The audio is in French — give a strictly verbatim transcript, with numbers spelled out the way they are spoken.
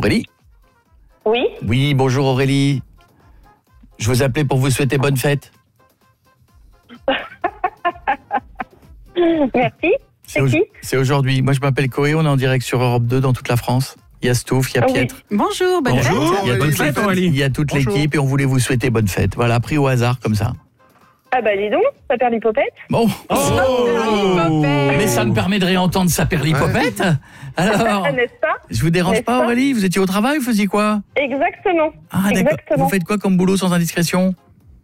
Aurélie ? Oui. Oui, bonjour Aurélie. Je vous appelais pour vous souhaiter bonne fête. Merci. C'est au- qui? C'est aujourd'hui. Moi, je m'appelle Coé, on est en direct sur Europe deux dans toute la France. Il y a Stouff, il y a Ah oui. Pietre. Bonjour, bonne fête. Bonjour. Il y a Aurélie, toute bonne l'équipe- fête, Aurélie. il y a toute Bonjour. l'équipe et on voulait vous souhaiter bonne fête. Voilà, pris au hasard comme ça. Ah bah dis donc, ça perd l'hypopète. Bon. Oh. Mais ça me permet de réentendre sa perlipopette. Alors, N'est-ce pas? je vous dérange N'est-ce pas pas Aurélie? Vous étiez au travail, vous faisiez quoi? Exactement. Ah d'accord. Exactement. Vous faites quoi comme boulot sans indiscrétion?